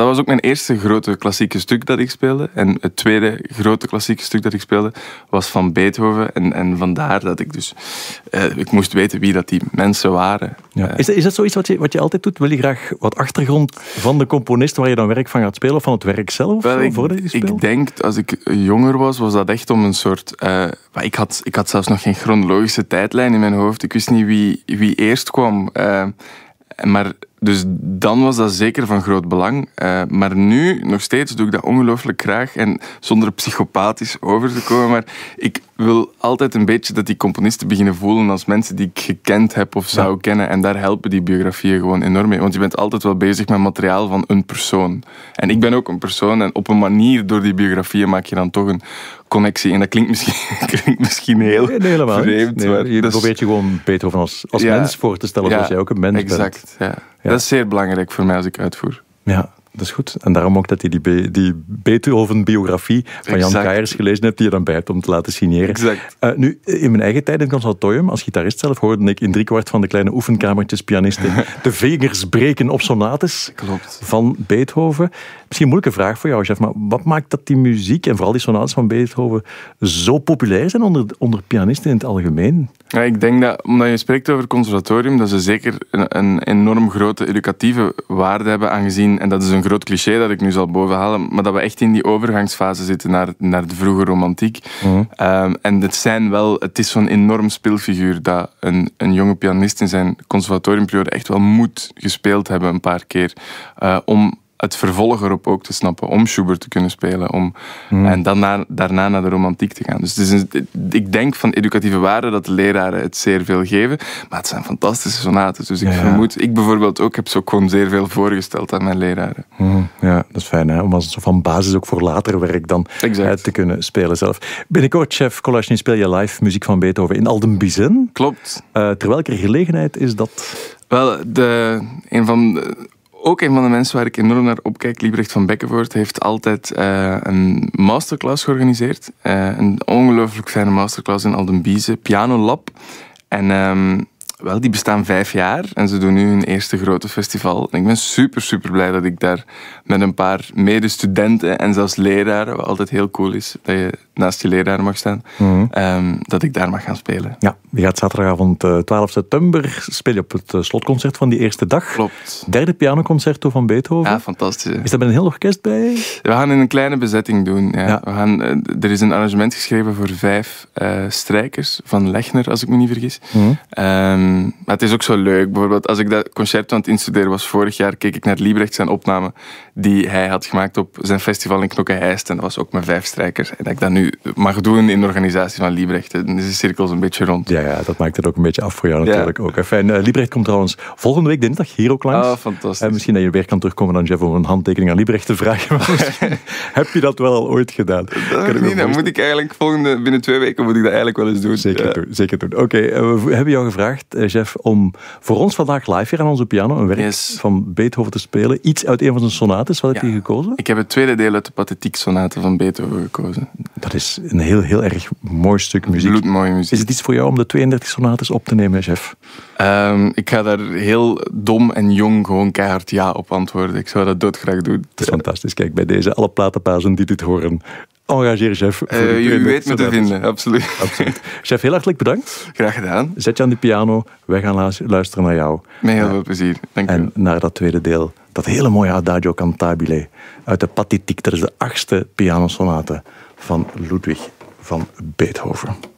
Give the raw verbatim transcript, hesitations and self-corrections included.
was ook mijn eerste grote klassieke stuk dat ik speelde. En het tweede grote klassieke stuk dat ik speelde was van Beethoven. En, en vandaar dat ik dus... Uh, ik moest weten wie dat die mensen waren. Ja. Is, dat, is dat zoiets wat je, wat je altijd doet? Wil je graag wat achtergrond van de componist waar je dan werk van gaat spelen? Of van het werk zelf? Wel, ik, voordat je speelt? ik denk, als ik jonger was, was dat echt om een soort... Uh, ik, had, ik had zelfs nog geen chronologische tijdlijn in mijn hoofd. Ik wist niet wie, wie eerst kwam. Uh, maar... Dus dan was dat zeker van groot belang. Uh, maar nu, nog steeds, doe ik dat ongelooflijk graag. En zonder psychopathisch over te komen. Maar ik wil altijd een beetje dat die componisten beginnen voelen als mensen die ik gekend heb of zou ja. kennen. En daar helpen die biografieën gewoon enorm mee. Want je bent altijd wel bezig met materiaal van een persoon. En ik ben ook een persoon. En op een manier, door die biografieën, maak je dan toch een connectie. En dat klinkt misschien, klinkt misschien heel nee, nee, vreemd. Nee, maar je dus, probeert je gewoon Beethoven als, als ja, mens voor te stellen, ja, zoals jij ook een mens exact, bent. Exact, ja. Ja. Dat is zeer belangrijk voor mij als ik uitvoer. Ja, dat is goed. En daarom ook dat je die, Be- die Beethoven-biografie van Jan Kaiers gelezen hebt, die je dan bij hebt om te laten signeren. Exact. Uh, nu, in mijn eigen tijd in het conservatorium, als gitarist zelf, hoorde ik in driekwart van de kleine oefenkamertjes pianisten de vingers breken op sonates Klopt. van Beethoven. Misschien een moeilijke vraag voor jou, chef, maar wat maakt dat die muziek en vooral die sonates van Beethoven zo populair zijn onder, onder pianisten in het algemeen? Ja, ik denk dat, omdat je spreekt over conservatorium, dat ze zeker een, een enorm grote educatieve waarde hebben, aangezien, en dat is een groot cliché dat ik nu zal bovenhalen, maar dat we echt in die overgangsfase zitten naar, naar de vroege romantiek. Mm-hmm. Um, en het zijn wel, het is zo'n enorm speelfiguur dat een, een jonge pianist in zijn conservatoriumperiode echt wel moet gespeeld hebben een paar keer, uh, om het vervolg erop ook te snappen, om Schubert te kunnen spelen, om, mm. en dan na, daarna naar de romantiek te gaan. Dus het is een, ik denk van educatieve waarde dat de leraren het zeer veel geven, maar het zijn fantastische sonates. Dus ik ja, vermoed, ik bijvoorbeeld ook, heb ze ook gewoon zeer veel voorgesteld aan mijn leraren. Mm, ja, dat is fijn, hè? Om als zo van basis ook voor later werk dan exact. te kunnen spelen zelf. Binnenkort, chef Kolachny, speel je live muziek van Beethoven in Aldenbizen. Klopt. Uh, ter welke gelegenheid is dat? Wel, de, een van de... Ook een van de mensen waar ik enorm naar opkijk, Liebrecht van Beckenvoort, heeft altijd uh, een masterclass georganiseerd. Uh, een ongelooflijk fijne masterclass in Aldenbize, Piano Lab. En um, wel, die bestaan vijf jaar en ze doen nu hun eerste grote festival. En ik ben super, super blij dat ik daar met een paar medestudenten en zelfs leraren, wat altijd heel cool is, dat je naast je leraren mag staan, mm-hmm. um, dat ik daar mag gaan spelen. Ja, die gaat zaterdagavond uh, twaalf september, speel je op het uh, slotconcert van die eerste dag. Klopt. Derde pianoconcerto van Beethoven. Ja, fantastisch. Hè? Is dat met een heel orkest bij? We gaan in een kleine bezetting doen. Ja. Ja. We gaan, uh, er is een arrangement geschreven voor vijf uh, strijkers van Lechner, als ik me niet vergis. Mm-hmm. Um, maar het is ook zo leuk. Bijvoorbeeld, als ik dat concerto aan het instuderen was vorig jaar, keek ik naar Liebrecht zijn opname die hij had gemaakt op zijn festival in Knokke-Heist. En dat was ook met vijf strijkers. En dat ik dat nu mag doen in de organisatie van Liebrecht. Dan is de cirkel een beetje rond. Ja, ja, dat maakt het ook een beetje af voor jou natuurlijk. Ja. Ook. Fijn. Uh, Liebrecht komt trouwens volgende week dinsdag hier ook langs. Oh, fantastisch. Uh, misschien dat je weer kan terugkomen dan Jeff om een handtekening aan Liebrecht te vragen. Heb je dat wel al ooit gedaan? Dat ik niet. Dan moet ik eigenlijk volgende, binnen twee weken moet ik dat eigenlijk wel eens doen. Zeker ja. doen. Zeker doen. Oké, okay, uh, we hebben jou gevraagd, uh, Jeff, om voor ons vandaag live hier aan onze piano een werk yes. van Beethoven te spelen. Iets uit een van zijn sonates. Wat ja. heb je gekozen? Ik heb het tweede deel uit de Pathetiek-sonate van Beethoven gekozen. Dat is een heel, heel erg mooi stuk muziek. Bloedmooie muziek. Is het iets voor jou om de tweeëndertig sonates op te nemen, Jeff? Um, ik ga daar heel dom en jong gewoon keihard ja op antwoorden. Ik zou dat doodgraag doen. Dat is fantastisch. Kijk, bij deze alle platenpazen die dit horen, engageer Jeff. Uh, je weet me te vinden, absoluut. absoluut. Chef, heel hartelijk bedankt. Graag gedaan. Zet je aan de piano. Wij gaan luisteren naar jou. Met heel veel plezier. Dank en u. naar dat tweede deel. Dat hele mooie Adagio Cantabile uit de Pathetiek. Dat is de achtste pianosonate van Ludwig van Beethoven.